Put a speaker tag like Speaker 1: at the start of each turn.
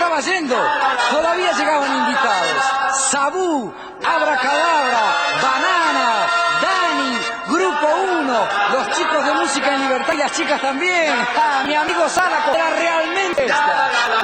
Speaker 1: estaba yendo. Todavía llegaban invitados. Sabú, Abracadabra, Banana, Dani, Grupo 1, los chicos de Música en Libertad y las chicas también. Mi amigo Sala era realmente esta.